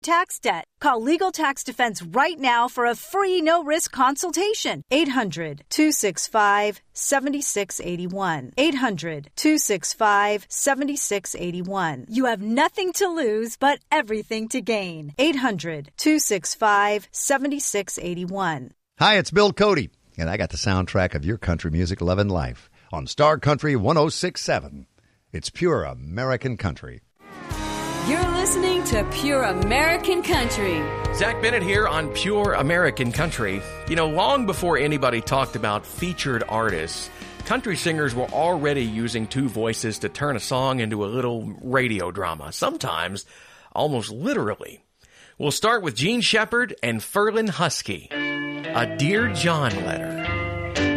tax debt. Call Legal Tax Defense right now for a free no-risk consultation. 800-265-7681. 800-265-7681. You have nothing to lose but everything to gain. 800-265-7681. Hi, it's Bill Cody, and I got the soundtrack of your country music loving life on Star Country 106.7. It's pure American country. You're listening to Pure American Country. Zach Bennett here on Pure American Country. You know, long before anybody talked about featured artists, country singers were already using two voices to turn a song into a little radio drama, sometimes almost literally. We'll start with Gene Shepard and Ferlin Husky. A Dear John letter.